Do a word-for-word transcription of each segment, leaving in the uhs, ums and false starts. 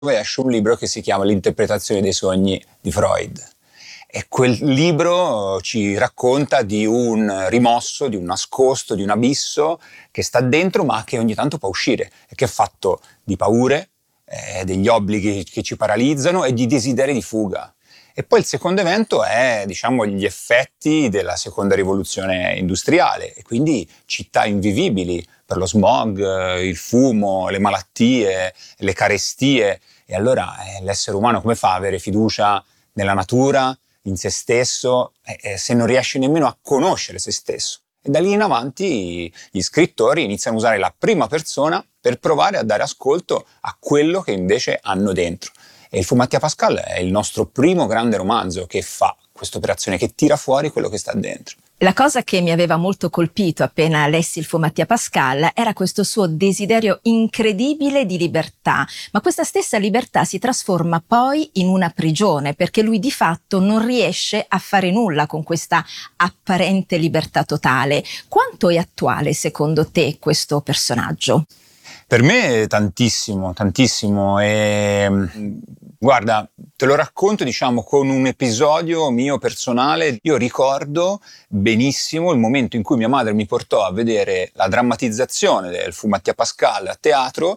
esce un libro che si chiama L'interpretazione dei sogni di Freud. E quel libro ci racconta di un rimosso, di un nascosto, di un abisso che sta dentro ma che ogni tanto può uscire e che è fatto di paure, eh, degli obblighi che ci paralizzano e di desideri di fuga. E poi il secondo evento è, diciamo, gli effetti della seconda rivoluzione industriale e quindi città invivibili per lo smog, il fumo, le malattie, le carestie. E allora eh, l'essere umano come fa a avere fiducia nella natura, in se stesso, eh, se non riesce nemmeno a conoscere se stesso? E da lì in avanti gli scrittori iniziano a usare la prima persona per provare a dare ascolto a quello che invece hanno dentro. E il Fu Mattia Pascal è il nostro primo grande romanzo che fa questa operazione, che tira fuori quello che sta dentro. La cosa che mi aveva molto colpito appena lessi il Fu Mattia Pascal era questo suo desiderio incredibile di libertà, ma questa stessa libertà si trasforma poi in una prigione, perché lui di fatto non riesce a fare nulla con questa apparente libertà totale. Quanto è attuale secondo te questo personaggio? Per me tantissimo, tantissimo. E guarda, te lo racconto, diciamo, con un episodio mio personale. Io ricordo benissimo il momento in cui mia madre mi portò a vedere la drammatizzazione del Fu Mattia Pascal a teatro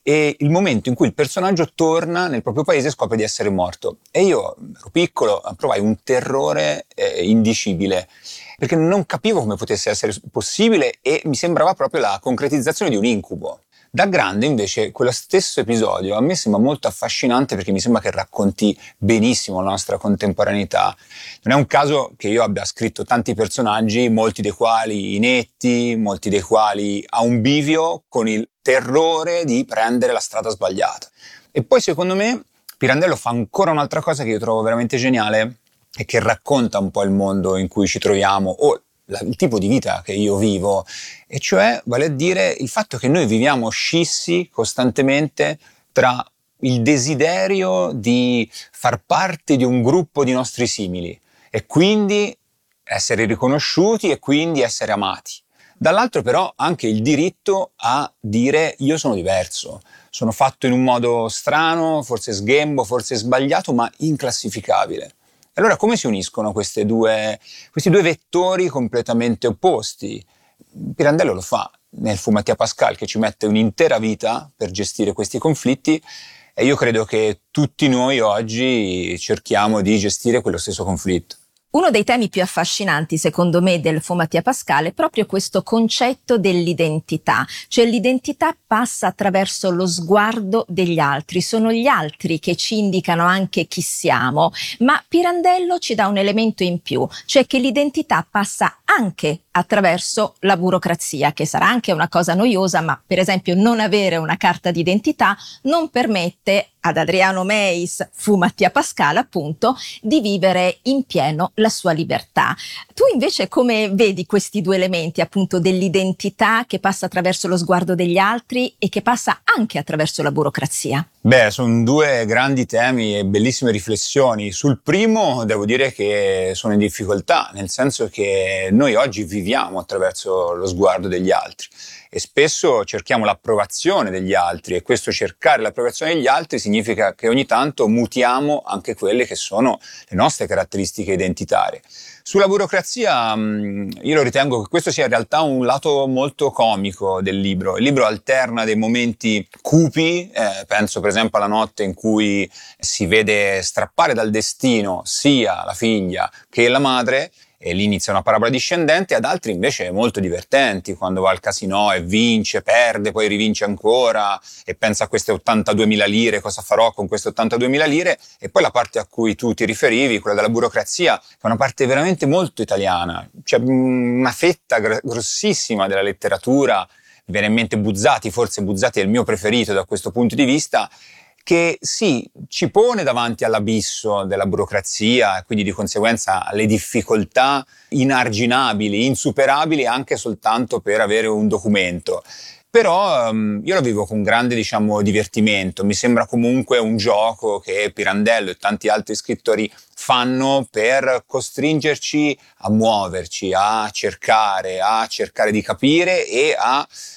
e il momento in cui il personaggio torna nel proprio paese e scopre di essere morto. E io, ero piccolo, provai un terrore eh, indicibile, perché non capivo come potesse essere possibile e mi sembrava proprio la concretizzazione di un incubo. Da grande invece quello stesso episodio a me sembra molto affascinante perché mi sembra che racconti benissimo la nostra contemporaneità. Non è un caso che io abbia scritto tanti personaggi, molti dei quali inetti, molti dei quali a un bivio con il terrore di prendere la strada sbagliata. E poi secondo me Pirandello fa ancora un'altra cosa che io trovo veramente geniale e che racconta un po' il mondo in cui ci troviamo o il tipo di vita che io vivo, e cioè, vale a dire, il fatto che noi viviamo scissi costantemente tra il desiderio di far parte di un gruppo di nostri simili e quindi essere riconosciuti e quindi essere amati. Dall'altro però anche il diritto a dire io sono diverso, sono fatto in un modo strano, forse sghembo, forse sbagliato, ma inclassificabile. Allora come si uniscono queste due, questi due vettori completamente opposti? Pirandello lo fa nel Fu Mattia Pascal, che ci mette un'intera vita per gestire questi conflitti, e io credo che tutti noi oggi cerchiamo di gestire quello stesso conflitto. Uno dei temi più affascinanti, secondo me, del Fu Mattia Pascal è proprio questo concetto dell'identità, cioè l'identità passa attraverso lo sguardo degli altri, sono gli altri che ci indicano anche chi siamo, ma Pirandello ci dà un elemento in più, cioè che l'identità passa anche attraverso la burocrazia, che sarà anche una cosa noiosa, ma per esempio non avere una carta d'identità non permette ad Adriano Meis, Fu Mattia Pascal appunto, di vivere in pieno la sua libertà. Tu invece come vedi questi due elementi appunto dell'identità che passa attraverso lo sguardo degli altri e che passa anche attraverso la burocrazia? Beh, sono due grandi temi e bellissime riflessioni. Sul primo devo dire che sono in difficoltà, nel senso che noi oggi viviamo attraverso lo sguardo degli altri e spesso cerchiamo l'approvazione degli altri, e questo cercare l'approvazione degli altri significa che ogni tanto mutiamo anche quelle che sono le nostre caratteristiche identitarie. Sulla burocrazia io lo ritengo che questo sia in realtà un lato molto comico del libro. Il libro alterna dei momenti cupi, eh, penso per esempio alla notte in cui si vede strappare dal destino sia la figlia che la madre, e lì inizia una parabola discendente, ad altri invece molto divertenti, quando va al casino e vince, perde, poi rivince ancora e pensa a queste ottantaduemila lire, cosa farò con queste ottantaduemila lire, e poi la parte a cui tu ti riferivi, quella della burocrazia, che è una parte veramente molto italiana, c'è una fetta grossissima della letteratura, mi viene in mente Buzzati, forse Buzzati è il mio preferito da questo punto di vista, che sì, ci pone davanti all'abisso della burocrazia e quindi di conseguenza alle difficoltà inarginabili, insuperabili anche soltanto per avere un documento. Però um, io lo vivo con grande, diciamo, divertimento. Mi sembra comunque un gioco che Pirandello e tanti altri scrittori fanno per costringerci a muoverci, a cercare, a cercare di capire e a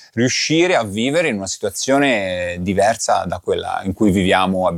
riuscire a vivere in una situazione diversa da quella in cui viviamo